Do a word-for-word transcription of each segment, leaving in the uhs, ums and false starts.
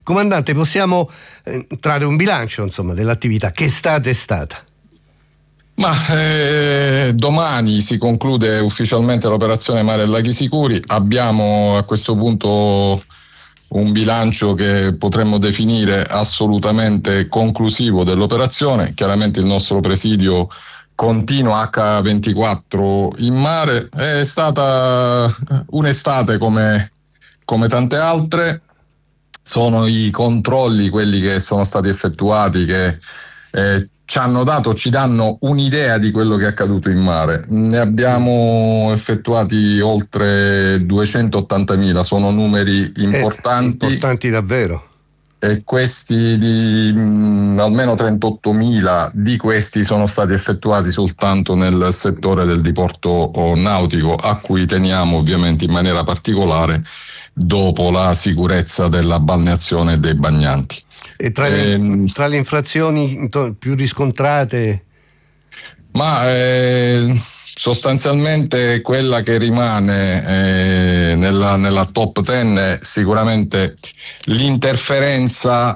Comandante, possiamo eh, trarre un bilancio, insomma, dell'attività? Che estate è stata? Ma eh, domani si conclude ufficialmente l'operazione Mare e Laghi Sicuri. Abbiamo a questo punto un bilancio che potremmo definire assolutamente conclusivo dell'operazione. Chiaramente il nostro presidio continua acca ventiquattro in mare. È stata un'estate come, come tante altre. Sono i controlli, quelli che sono stati effettuati, che eh, ci hanno dato, ci danno un'idea di quello che è accaduto in mare. Ne abbiamo effettuati oltre duecentottantamila, sono numeri importanti. Eh, importanti davvero. E questi di mh, almeno trentottomila di questi sono stati effettuati soltanto nel settore del diporto nautico, a cui teniamo ovviamente in maniera particolare dopo la sicurezza della balneazione dei bagnanti. E tra le, eh, tra le infrazioni più riscontrate? Ma eh, sostanzialmente quella che rimane eh, nella, nella top ten è sicuramente l'interferenza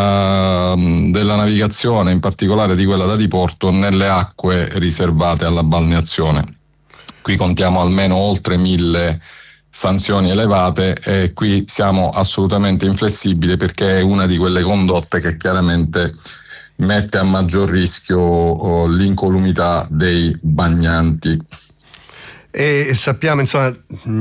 eh, della navigazione, in particolare di quella da diporto, nelle acque riservate alla balneazione. Qui contiamo almeno oltre mille sanzioni elevate e qui siamo assolutamente inflessibili, perché è una di quelle condotte che chiaramente mette a maggior rischio oh, l'incolumità dei bagnanti. E sappiamo insomma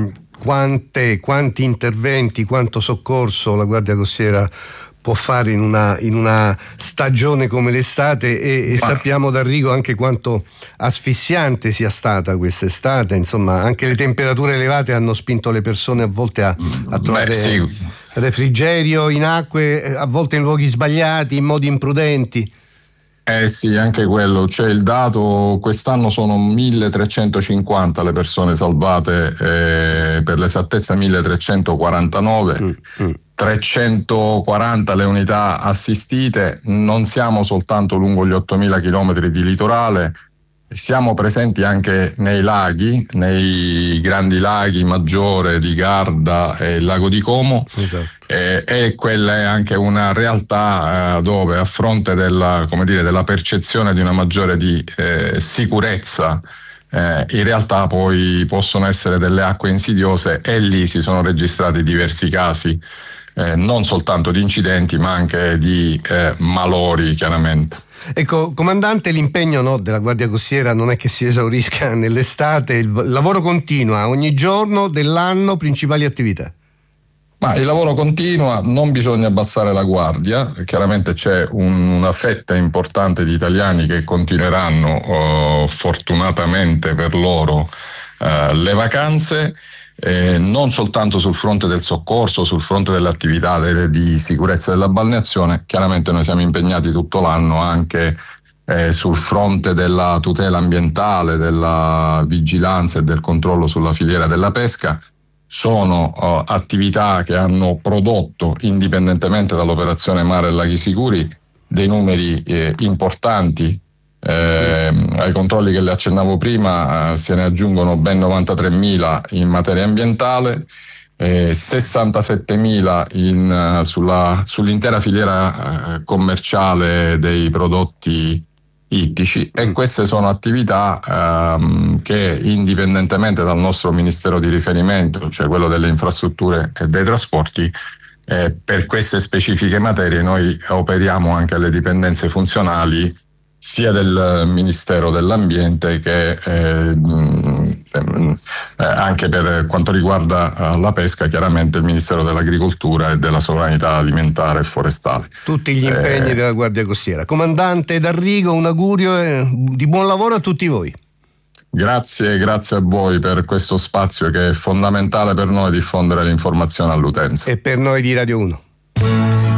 quante, quanti interventi, quanto soccorso la Guardia Costiera può fare in una, in una stagione come l'estate, e, e sappiamo d'Arrigo anche quanto asfissiante sia stata quest'estate. Insomma, anche le temperature elevate hanno spinto le persone a volte a, a trovare Beh, sì. refrigerio in acque, a volte in luoghi sbagliati, in modi imprudenti. Eh sì, anche quello. C'è il dato, quest'anno sono milletrecentocinquanta le persone salvate, eh, per l'esattezza milletrecentoquarantanove, mm, mm. trecentoquaranta le unità assistite. Non siamo soltanto lungo gli ottomila chilometri di litorale, siamo presenti anche nei laghi, nei grandi laghi Maggiore, di Garda e il lago di Como. Esatto. E, e quella è anche una realtà eh, dove, a fronte della, come dire, della percezione di una maggiore di eh, sicurezza, eh, in realtà poi possono essere delle acque insidiose, e lì si sono registrati diversi casi, eh, non soltanto di incidenti ma anche di eh, malori, chiaramente. Ecco, comandante, l'impegno no, della Guardia Costiera non è che si esaurisca nell'estate, il lavoro continua ogni giorno dell'anno. Principali attività? Ma il lavoro continua, non bisogna abbassare la guardia. Chiaramente c'è un, una fetta importante di italiani che continueranno, oh, fortunatamente per loro, eh, le vacanze, eh, non soltanto sul fronte del soccorso, sul fronte delle attività de, di sicurezza della balneazione. Chiaramente noi siamo impegnati tutto l'anno anche eh, sul fronte della tutela ambientale, della vigilanza e del controllo sulla filiera della pesca. Sono uh, attività che hanno prodotto, indipendentemente dall'operazione Mare e Laghi Sicuri, dei numeri eh, importanti. Eh, ai controlli che le accennavo prima eh, se ne aggiungono ben novantatremila in materia ambientale, eh, sessantasettemila in, uh, sulla, sull'intera filiera uh, commerciale dei prodotti ittici, e queste sono attività ehm, che, indipendentemente dal nostro ministero di riferimento, cioè quello delle infrastrutture e dei trasporti, eh, per queste specifiche materie noi operiamo anche alle dipendenze funzionali sia del Ministero dell'Ambiente che eh, eh, anche per quanto riguarda la pesca, chiaramente il Ministero dell'Agricoltura e della Sovranità Alimentare e Forestale. Tutti gli impegni eh, della Guardia Costiera. Comandante D'Arrigo, un augurio eh, di buon lavoro a tutti voi. Grazie, grazie a voi per questo spazio che è fondamentale per noi diffondere l'informazione all'utenza. E per noi di Radio uno.